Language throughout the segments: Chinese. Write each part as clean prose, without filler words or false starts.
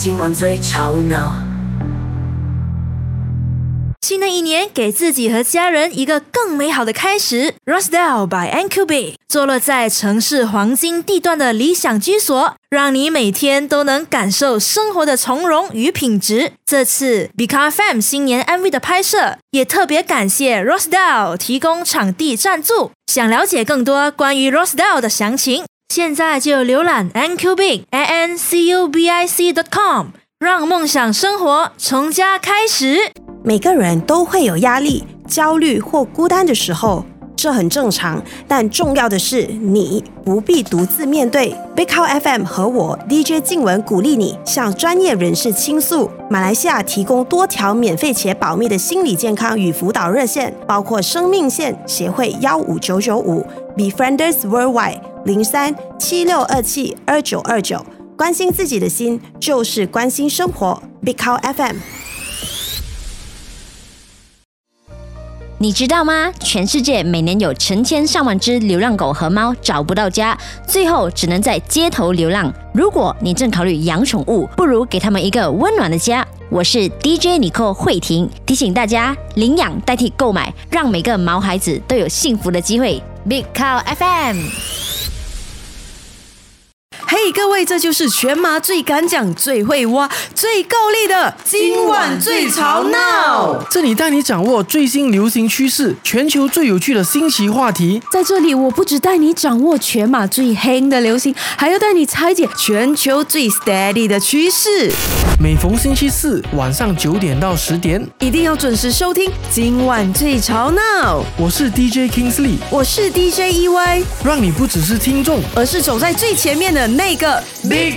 今晚最吵闹。 新的一年，给自己和家人一个更美好的开始。Rosedale by NQB 坐落在城市黄金地段的理想居所，让你每天都能感受生活的从容与品质。这次 Bika FM 新年 MV 的拍摄，也特别感谢 Rosedale 提供场地赞助。想了解更多关于 Rosedale 的详情，现在就浏览 NQBIC.com， 让梦想生活从家开始。 每个人都会有压力、焦虑或孤单的时候，这很正常。但重要的是，你不必独自面对。Big Cow FM 和我 DJ 静雯鼓励你向专业人士倾诉。马来西亚提供多条免费且保密的心理健康与辅导热线，包括生命线协会15995、Befrienders Worldwide 0376272929。关心自己的心，就是关心生活。Big Cow FM。 你知道吗？全世界每年有成千上万只流浪狗和猫找不到家，最后只能在街头流浪。如果你正考虑养宠物，不如给他们一个温暖的家。我是 DJ Nicole 慧婷，提醒大家领养代替购买，让每个毛孩子都有幸福的机会。Big Cow FM。 嘿，各位，这就是全马最敢讲、最会挖、最够力的今晚最吵闹。 这里带你掌握最新流行趋势，全球最有趣的新奇话题。 在这里，我不只带你掌握全马最黑的流行，还要带你拆解全球最 steady 的趋势。 每逢星期四晚上9点到10点， 一定要准时收听今晚最吵闹。 我是 DJ Kingsley， 我是 DJ EY， 让你不只是听众， 而是走在最前面的那个 Big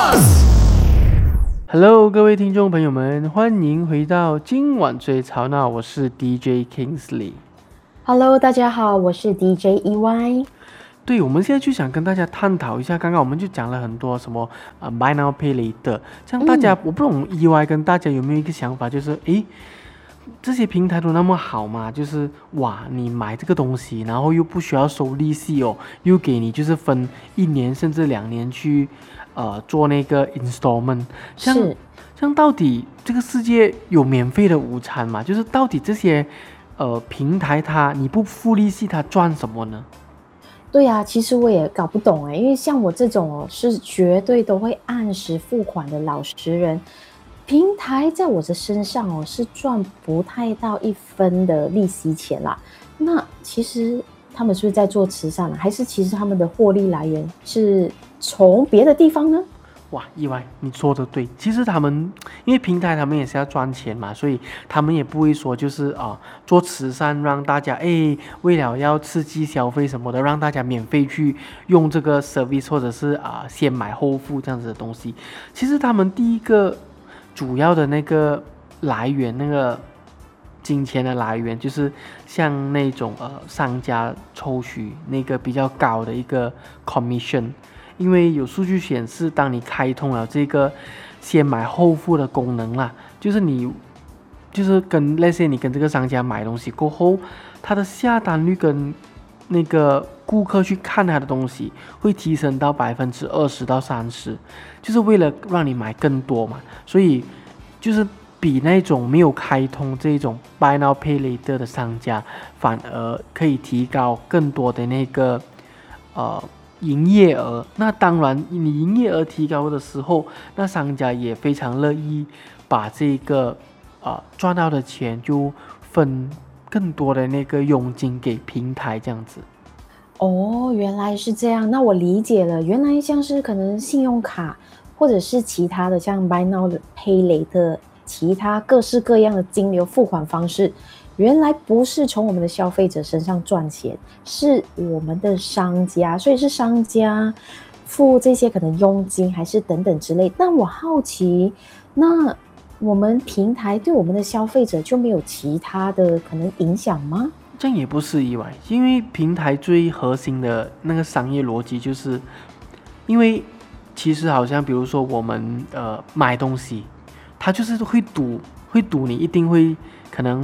Boss。Hello， 各位听众朋友们，欢迎回到今晚最吵闹，我是 DJ Kingsley。Hello， 大家好，我是 DJ EY。 对，我们现在就想跟大家探讨一下，刚刚我们就讲了很多什么Buy Now Pay Later， 这样大家，我不懂EY跟大家有没有一个想法，就是这些平台都那么好嘛，就是哇，你买这个东西，然后又不需要收利息哦，又给你就是分1年甚至2年去做那个 installment， 像到底这个世界有免费的午餐吗？就是到底这些平台你不付利息，它赚什么呢？ 对啊，其实我也搞不懂因为像我这种是绝对都会按时付款的老实人，平台在我的身上是赚不太到1分的利息钱啦。那其实他们是不是在做慈善还是其实他们的获利来源是从别的地方呢？ 哇，意外，你说的对。其实他们因为平台他们也是要赚钱嘛，所以他们也不会说就是做慈善让大家为了要刺激消费什么的，让大家免费去用这个 service 或者是先买后付这样子的东西。其实他们第一个主要的那个来源，那个金钱的来源，就是像那种商家抽取那个比较高的一个 commission。因为有数据显示，当你开通了这个先买后付的功能啦，就是你跟那些你跟这个商家买东西过后，他的下单率跟那个顾客去看他的东西会提升到20%到30%，就是为了让你买更多嘛。所以就是比那种没有开通这种 Buy Now Pay Later 的商家，反而可以提高更多的那个营业额。那当然你营业额提高的时候，那商家也非常乐意把这个赚到的钱就分更多的那个佣金给平台这样子。 原来是这样，那我理解了。原来像是可能信用卡或者是其他的像 Buy Now Pay Later 其他各式各样的金流付款方式，原来不是从我们的消费者身上赚钱，是我们的商家，所以是商家付这些可能佣金还是等等之类。那我好奇，那我们平台对我们的消费者就没有其他的可能影响吗？ 这样也不是意外，因为平台最核心的那个商业逻辑就是，因为其实好像比如说我们买东西，它就是会赌你一定会可能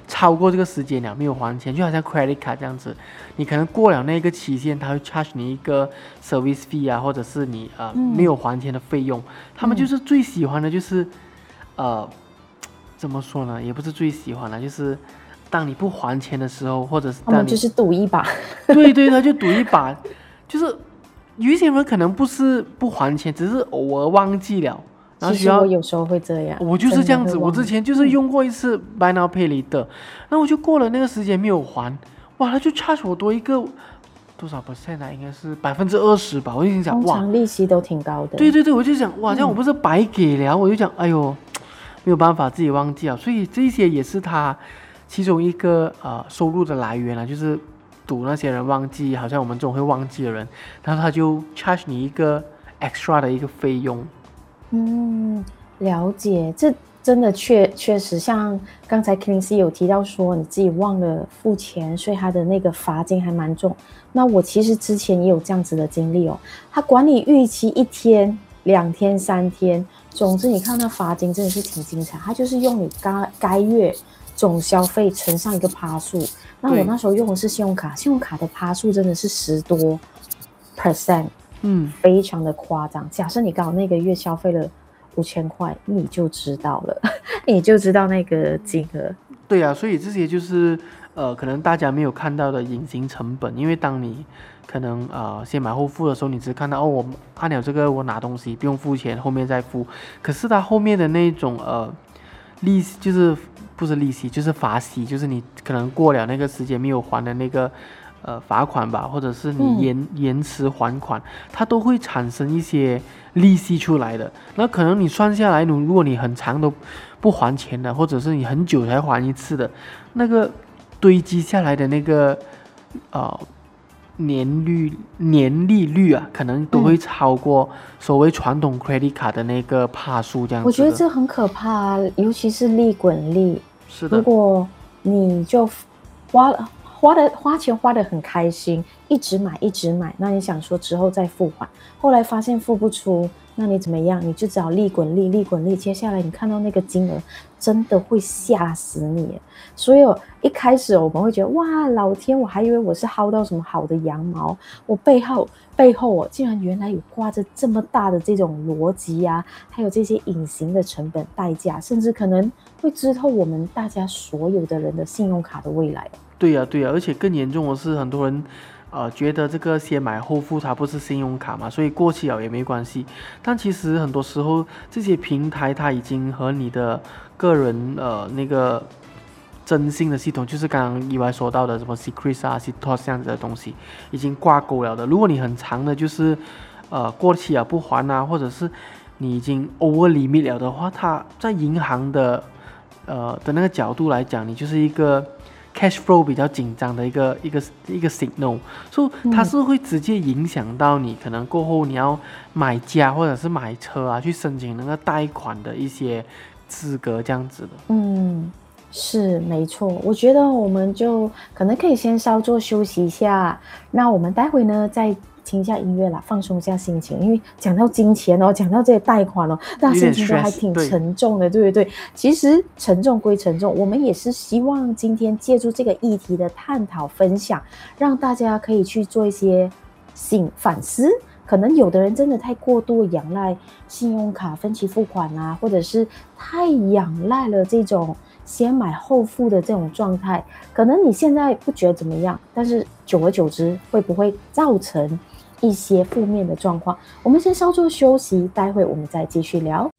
超过这个时间了没有还钱，就好像 credit card 这样子，你可能过了那个期限，他会 charge 你一个 service fee 啊，或者是你没有还钱的费用。他们就是最喜欢的就是怎么说呢？也不是最喜欢的，就是当你不还钱的时候，或者是他们就是赌一把。 对对，他就赌一把，就是有一些人可能不是不还钱，只是偶尔忘记了。然后其实我有时候会这样， 我就是这样子。我之前就是用过一次 Buy Now Pay Later，然后我就过了那个时间没有还，哇，他就 charge 我多一个多少 percent 啊？应该是20%吧。我就想，哇， 通常利息都挺高的。 对对对，我就想，哇，这样我不是白给了？我就讲，哎呦，没有办法，自己忘记了。所以这些也是他其中一个收入的来源啊，就是赌那些人忘记，好像我们这种会忘记的人，然后他就 charge 你一个 extra 的一个费用。 了解，这真的确实，像刚才 Kingsley 有提到说你自己忘了付钱，所以他的那个罚金还蛮重。那我其实之前也有这样子的经历哦，他管你逾期1天、2天、3天，总之你看那罚金真的是挺精彩，他就是用你该月总消费乘上一个趴数。那我那时候用的是信用卡，信用卡的趴数真的是10多%，非常的夸张。假设你刚好那个月消费了5000块，你就知道了，你就知道那个金额。 对啊，所以这些就是可能大家没有看到的隐形成本，因为当你可能先买后付的时候，你只看到我按了这个我拿东西不用付钱，后面再付。可是它后面的那种利息，就是不是利息就是罚息，就是你可能过了那个时间没有还的那个罚款吧，或者是你延迟还款，它都会产生一些利息出来的。那可能你算下来，如果你很长都不还钱的，或者是你很久才还一次的，那个堆积下来的那个年利率啊，可能都会超过所谓传统 credit card 的那个趴数这样子的。 我觉得这很可怕啊，尤其是利滚利。 是的， 如果你就花钱花得很开心，一直买，那你想说之后再付款，后来发现付不出，那你怎么样？你就只好利滚利，接下来你看到那个金额真的会吓死你。所以一开始我们会觉得哇，老天，我还以为我是薅到什么好的羊毛，我背后竟然原来有挂着这么大的这种逻辑啊，还有这些隐形的成本代价，甚至可能会知透我们大家所有的人的信用卡的未来。 对呀，而且更严重的是，很多人觉得这个先买后付它不是信用卡嘛，所以过期了也没关系。但其实很多时候这些平台它已经和你的个人那个征信的系统，就是刚刚意外说到的什么 Secret 啊、Citos 这样子的东西，已经挂钩了的。如果你很长的就是过期了不还啊，或者是你已经 over limit 了的话，它在银行的那个角度来讲，你就是一个cash flow 比较紧张的一个 signal， 所以它是会直接影响到你可能过后你要买家或者是买车啊，去申请那个贷款的一些资格这样子的。 是没错，我觉得我们就可能可以先稍作休息一下，那我们待会呢再听一下音乐啦，放松一下心情。因为讲到金钱哦，讲到这些贷款哦，大家心情都还挺沉重的，对不对？其实沉重归沉重，我们也是希望今天借助这个议题的探讨分享，让大家可以去做一些反思。可能有的人真的太过度仰赖信用卡分期付款啊，或者是太仰赖了这种先买后付的这种状态，可能你现在不觉得怎么样，但是久而久之会不会造成一些负面的状况？我们先稍作休息，待会我们再继续聊。